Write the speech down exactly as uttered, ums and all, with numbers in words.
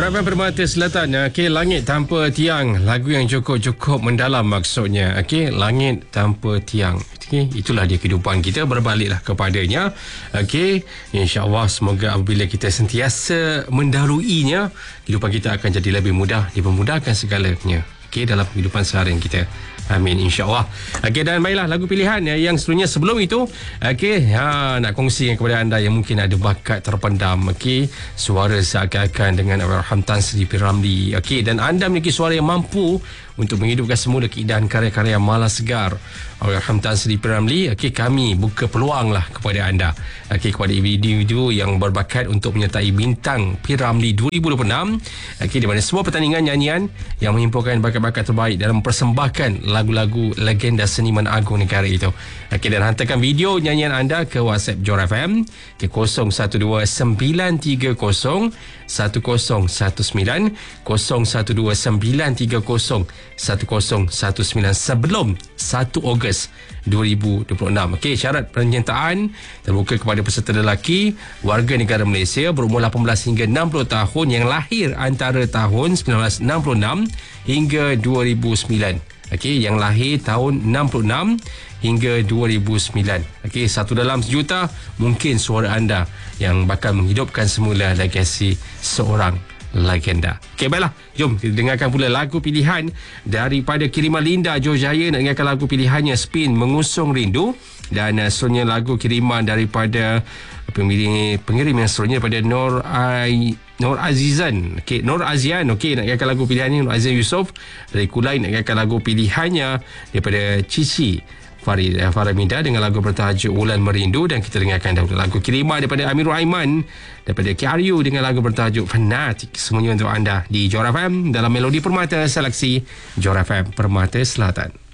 Johor F M Permata Selatan. Okey, Langit Tanpa Tiang, lagu yang cukup-cukup mendalam maksudnya. Okey, langit tanpa tiang. Okey, itulah dia kehidupan kita, berbaliklah kepadanya. Okey, insya-Allah semoga apabila kita sentiasa mendahuluinya, kehidupan kita akan jadi lebih mudah, dipermudahkan segalanya. Okey, dalam kehidupan seharian kita. Amin, insya-Allah. Okey, dan baiklah lagu pilihan yang seterusnya sebelum itu, okey, ha, nak kongsi kepada anda yang mungkin ada bakat terpendam, okey, suara seakan-akan dengan Allahyarham Tan Sri P. Ramlee, okey, dan anda memiliki suara yang mampu untuk menghidupkan semula keindahan karya-karya Malas Segar Allahyarham Tan Sri P. Ramlee. Okey, kami buka peluanglah kepada anda, okey, kepada individu yang berbakat untuk menyertai bintang P. Ramlee dua ribu dua puluh enam, okey, di mana semua pertandingan nyanyian yang menghimpunkan bakat-bakat terbaik dalam mempersembahkan lagu-lagu legenda seniman agung negara itu. Okey, dan hantarkan video nyanyian anda ke WhatsApp Johor F M ke kosong satu dua sembilan tiga kosong satu kosong satu sembilan kosong satu dua sembilan tiga kosong satu kosong satu sembilan sebelum satu Ogos dua ribu dua puluh enam. Okey, syarat penyertaan terbuka kepada peserta lelaki warga negara Malaysia berumur lapan belas hingga enam puluh tahun yang lahir antara tahun seribu sembilan ratus enam puluh enam hingga dua ribu sembilan. Okey, yang lahir tahun enam puluh enam hingga dua ribu sembilan. Okey, satu dalam sejuta mungkin suara anda yang bakal menghidupkan semula legasi seorang legenda. Okey, baiklah, jom kita dengarkan pula lagu pilihan daripada kiriman Linda Johor Jaya. Nak dengarkan lagu pilihannya Spin Mengusung Rindu, dan uh, seterusnya lagu kiriman daripada pemilih pengirim yang seterusnya daripada Nur Ai Nur Azizan. Okey, Nur Azian. Okey, nak dengarkan lagu pilihannya Nur Azian Yusof dari Kulai. Nak dengarkan lagu pilihannya daripada Cici Farid Faramida dengan lagu bertajuk Wulan Merindu, dan kita dengarkan dahulu lagu kiriman daripada Amirul Aiman daripada K R U dengan lagu bertajuk Fanatik. Semuanya untuk anda di Johor F M dalam Melodi Permata Seleksi Johor F M Permata Selatan.